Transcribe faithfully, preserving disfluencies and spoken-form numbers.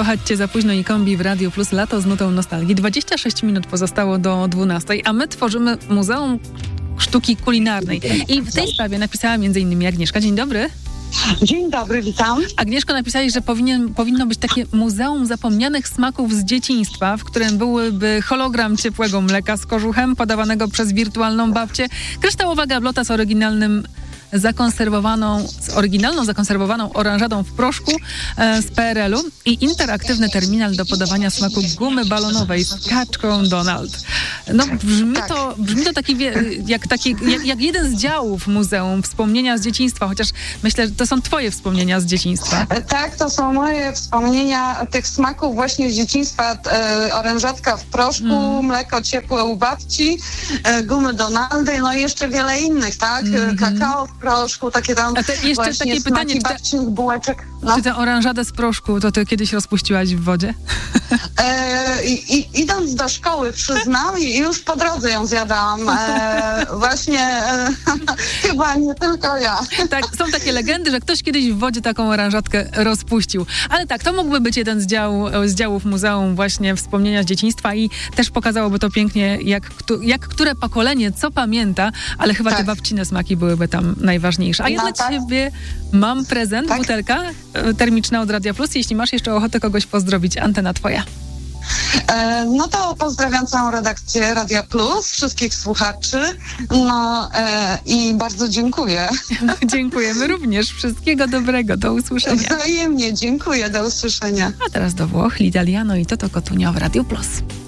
kochać cię za późno i kombi w Radio Plus, lato z nutą nostalgii. dwadzieścia sześć minut pozostało do dwunastej, a my tworzymy Muzeum Sztuki Kulinarnej. I w tej sprawie napisała między innymi Agnieszka. Dzień dobry. Dzień dobry, witam. Agnieszko, napisałeś, że powinien, powinno być takie muzeum zapomnianych smaków z dzieciństwa, w którym byłyby hologram ciepłego mleka z kożuchem podawanego przez wirtualną babcię, kryształowa gablota z oryginalnym zakonserwowaną, z oryginalną zakonserwowaną oranżadą w proszku e, z P R L u i interaktywny terminal do podawania smaku gumy balonowej z kaczką Donald. No brzmi tak. to, brzmi to taki, jak, taki jak, jak jeden z działów muzeum, wspomnienia z dzieciństwa, chociaż myślę, że to są twoje wspomnienia z dzieciństwa. Tak, to są moje wspomnienia tych smaków właśnie z dzieciństwa. E, oranżatka w proszku, mm. mleko ciepłe u babci, e, gumy Donaldy, no i jeszcze wiele innych, tak? Mm-hmm. Kakao w proszku, takie tam A to jeszcze właśnie takie pytanie, czy, babcinych bułeczek. No. Czy tę oranżadę z proszku to ty kiedyś rozpuściłaś w wodzie? E, i, idąc do szkoły, przyznam, i już po drodze ją zjadałam. E, właśnie e, chyba nie tylko ja. Tak, są takie legendy, że ktoś kiedyś w wodzie taką oranżatkę rozpuścił. Ale tak, to mógłby być jeden z, działu, z działów muzeum właśnie wspomnienia z dzieciństwa i też pokazałoby to pięknie, jak, jak które pokolenie co pamięta, ale chyba tak. te babcine smaki byłyby tam najważniejsze. A ja dla tak. ciebie mam prezent, tak? butelka termiczna od Radia Plus. Jeśli masz jeszcze ochotę kogoś pozdrowić, antena twoja. E, no to pozdrawiam całą redakcję Radia Plus, wszystkich słuchaczy, no e, i bardzo dziękuję. No, dziękujemy również. Wszystkiego dobrego. Do usłyszenia. Wzajemnie dziękuję. Do usłyszenia. A teraz do Włoch. L'Italiano i Toto Cotugno w Radio Plus.